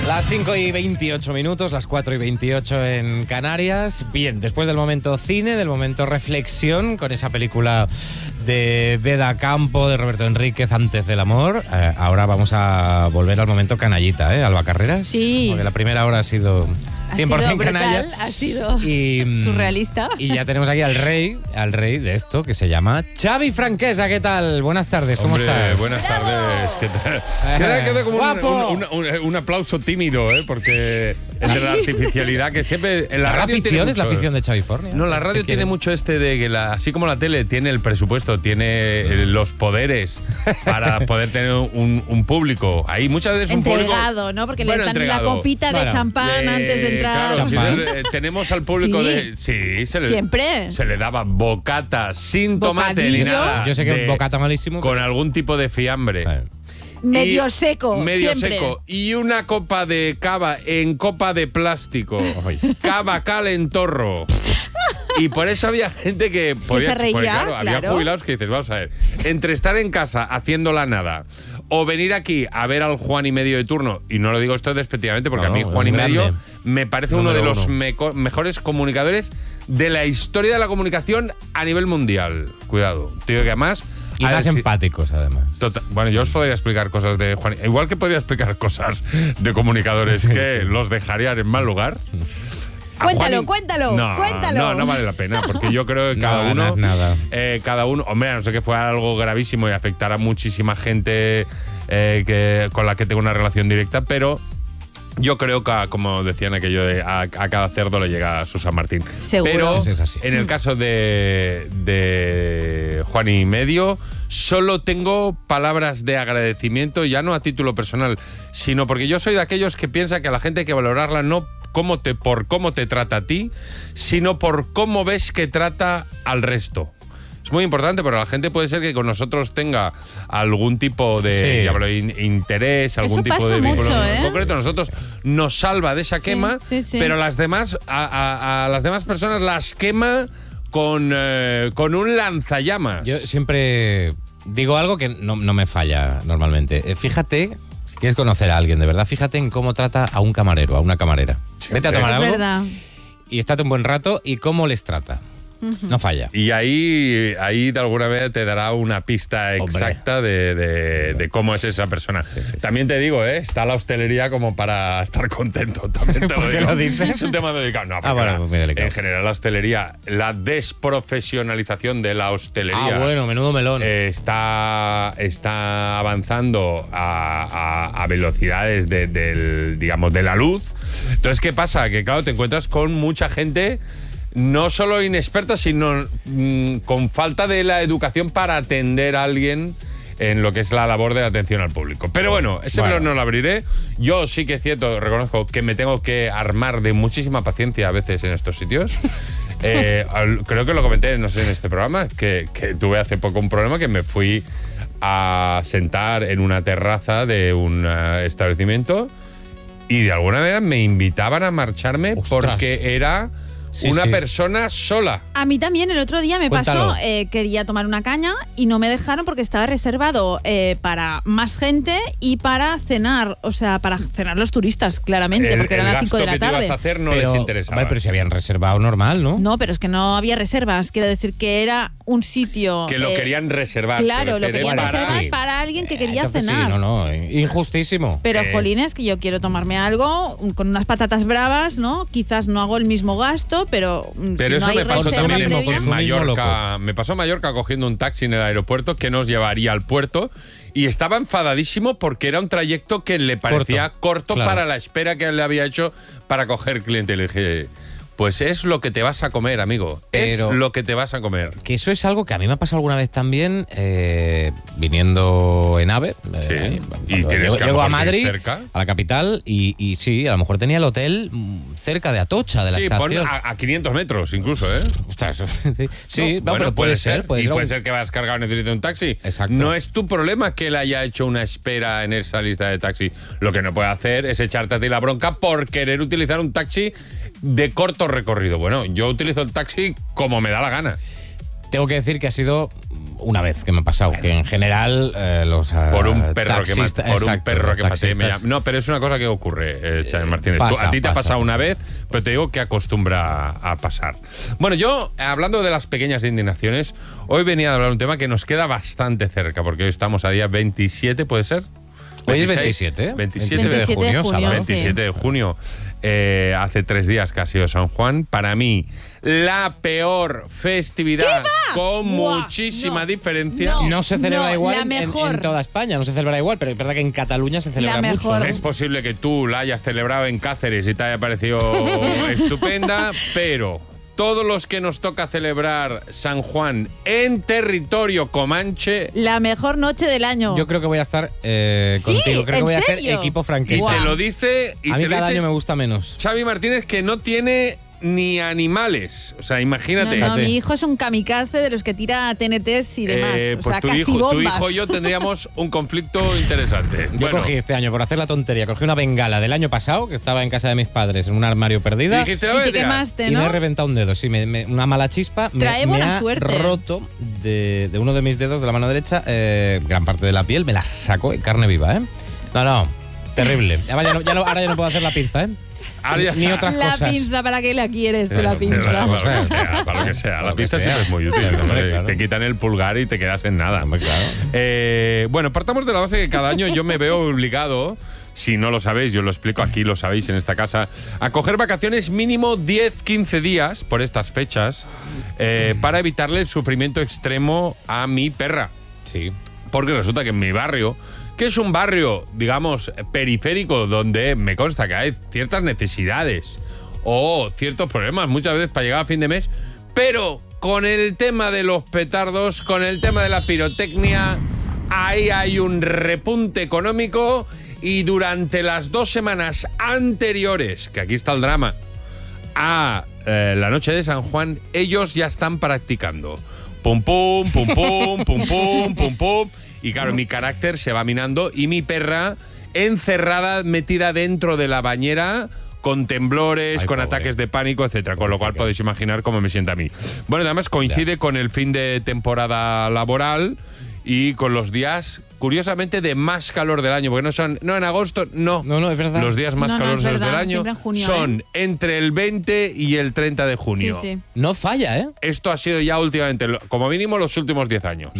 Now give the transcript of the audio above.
Las 5:28, las 4:28 en Canarias. Bien, después del momento cine, del momento reflexión, con esa película de Beda Campo, de Roberto Enríquez, Antes del amor, ahora vamos a volver al momento canallita, Alba Carreras. Sí. Porque la primera hora ha sido 100% canalla. Ha sido y, surrealista. Y ya tenemos aquí al rey de esto, que se llama Xavi Franquesa. ¿Qué tal? Buenas tardes, ¿cómo estás? Buenas tardes. ¿Qué tal? Queda como un aplauso tímido, porque entre la artificialidad que siempre en la radio afición es la mucho. afición de Xavifornia. No, la radio tiene mucho de que así como la tele tiene el presupuesto, tiene los poderes para poder tener un público. Ahí muchas veces un público entregado, ¿no? Porque le dan la copita de champán antes de entrar. Claro, tenemos al público siempre se le daba bocata sin tomate ni nada. Yo sé que bocata malísimo. Con algún tipo de fiambre. Medio seco. Y una copa de cava en copa de plástico. Cava calentorro. Y por eso había gente que podía, se reía, había jubilados que dices, vamos a ver, entre estar en casa haciendo la nada o venir aquí a ver al Juan y Medio de turno, y no lo digo esto despectivamente porque a mí Juan y Medio me parece uno de los mejores comunicadores de la historia de la comunicación a nivel mundial. Cuidado, tío, que además... Y más empáticos, además. Bueno, yo os podría explicar cosas de Juan. Igual que podría explicar cosas de comunicadores que los dejarían en mal lugar. Cuéntalo. No vale la pena, porque yo creo que cada uno, hombre, a no ser que fuera algo gravísimo y afectara a muchísima gente con la que tengo una relación directa, pero yo creo que, como decían aquello de a cada cerdo le llega a su San Martín. Seguro. Pero es así. En el caso de Juan y Medio, solo tengo palabras de agradecimiento, ya no a título personal, sino porque yo soy de aquellos que piensa que a la gente hay que valorarla no por cómo te trata a ti, sino por cómo ves que trata al resto. Es muy importante, pero la gente puede ser que con nosotros tenga algún tipo de interés, algún tipo de vínculo en concreto. Nosotros nos salva de esa quema, pero las demás, a las demás personas las quema con un lanzallamas. Yo siempre digo algo que no me falla normalmente. Fíjate, si quieres conocer a alguien de verdad, fíjate en cómo trata a un camarero, a una camarera. Vete a tomar algo y estate un buen rato y cómo les trata. No falla. Y ahí de alguna manera te dará una pista exacta de cómo es esa persona. Sí. También te digo, está la hostelería como para estar contento. También te lo digo. ¿Por qué lo dices? Es un tema delicado. No, muy delicado. En general la hostelería, la desprofesionalización de la hostelería. Menudo melón. Está avanzando a velocidades de la luz. Entonces, ¿qué pasa? Que claro, te encuentras con mucha gente no solo inexperta, sino con falta de la educación para atender a alguien en lo que es la labor de la atención al público. Pero bueno, ese melón no lo abriré. Yo sí que es cierto, reconozco que me tengo que armar de muchísima paciencia a veces en estos sitios. Creo que lo comenté, no sé, en este programa, que tuve hace poco un problema que me fui a sentar en una terraza de un establecimiento y de alguna manera me invitaban a marcharme. ¡Ostras! Porque era... una persona sola. A mí también el otro día me pasó, quería tomar una caña y no me dejaron porque estaba reservado para más gente y para cenar, o sea, para cenar los turistas, claramente, porque eran las 5 de la tarde. El gasto que te ibas a hacer no les interesaba. Pero si habían reservado normal, ¿no? No, pero es que no había reservas, quiero decir que era un sitio... Que lo querían reservar. Claro, lo querían reservar para alguien que quería cenar. Sí, injustísimo. Pero, jolines, que yo quiero tomarme algo con unas patatas bravas, ¿no? Quizás no hago el mismo gasto, pero si eso no hay me pasó también previa, en Mallorca. Me pasó en Mallorca cogiendo un taxi en el aeropuerto que nos llevaría al puerto y estaba enfadadísimo porque era un trayecto que le parecía corto para la espera que le había hecho para coger cliente. Y le dije, pues es lo que te vas a comer, amigo. Es lo que te vas a comer. Que eso es algo que a mí me ha pasado alguna vez también, viniendo en AVE. Y llego a Madrid, cerca, a la capital, y sí, a lo mejor tenía el hotel cerca de Atocha, de la estación. A 500 metros incluso, ¿eh? Ostras, sí. Pero puede ser. Puede ser que vas cargado y necesites un taxi. Exacto. No es tu problema que él haya hecho una espera en esa lista de taxi. Lo que no puede hacer es echarte a ti la bronca por querer utilizar un taxi de corto recorrido. Bueno, yo utilizo el taxi como me da la gana. Tengo que decir que ha sido una vez que me ha pasado, que en general los por un perro taxistas, que maté. taxistas. No, pero es una cosa que ocurre, Chávez Martínez. A ti te ha pasado una vez, pero te digo que acostumbra a pasar. Bueno, yo, hablando de las pequeñas indignaciones, hoy venía a hablar de un tema que nos queda bastante cerca, porque hoy estamos a día 27, ¿puede ser? Hoy es 27, 27 de junio, sábado. 27 de junio. Hace 3 días que ha sido San Juan. Para mí, la peor festividad con muchísima diferencia. No se celebra igual en toda España, no se celebra igual, pero es verdad que en Cataluña se celebra mucho. ¿No? Es posible que tú la hayas celebrado en Cáceres y te haya parecido estupenda, pero todos los que nos toca celebrar San Juan en territorio comanche, la mejor noche del año. Yo creo que voy a estar contigo. Creo que voy a ser equipo franquista. Y te lo dice. A mí cada año me gusta menos. Xavi Martínez, que no tiene ni animales. O sea, imagínate. No, mi hijo es un kamikaze de los que tira TNTs y demás. Pues o sea, casi bombas. Tu hijo y yo tendríamos un conflicto interesante. Yo cogí este año, por hacer la tontería, cogí una bengala del año pasado, que estaba en casa de mis padres, en un armario perdida. Y dijiste, ¿Y te quemaste, no? Y me he reventado un dedo. Sí, una mala chispa. Trae buena suerte. Roto de uno de mis dedos de la mano derecha gran parte de la piel. Me la sacó en carne viva, ¿eh? No, terrible. Ahora ya no puedo hacer la pinza, ¿eh? Ni otras cosas. La pinza, ¿para qué la quieres tú, la pinza? Para lo que sea. La pinza siempre es muy útil. Claro. Te quitan el pulgar y te quedas en nada. Claro. Bueno, partamos de la base que cada año yo me veo obligado, si no lo sabéis, yo lo explico aquí, lo sabéis en esta casa, a coger vacaciones mínimo 10-15 días por estas fechas para evitarle el sufrimiento extremo a mi perra. Sí. Porque resulta que en mi barrio, que es un barrio, digamos, periférico, donde me consta que hay ciertas necesidades o ciertos problemas muchas veces para llegar a fin de mes, pero con el tema de los petardos, con el tema de la pirotecnia, ahí hay un repunte económico y durante las 2 semanas anteriores, que aquí está el drama, a la noche de San Juan, ellos ya están practicando. Pum, pum, pum, pum, pum, pum, pum, pum. Y claro, mi carácter se va minando y mi perra encerrada, metida dentro de la bañera, con temblores, con ataques de pánico, etcétera. Con lo cual podéis imaginar cómo me sienta a mí. Bueno, además coincide con el fin de temporada laboral y con los días, curiosamente, de más calor del año. Porque no en agosto, no, es verdad. Los días más calurosos del año junio, son entre el 20 y el 30 de junio. Sí. No falla, ¿eh? Esto ha sido ya últimamente, como mínimo, los últimos 10 años.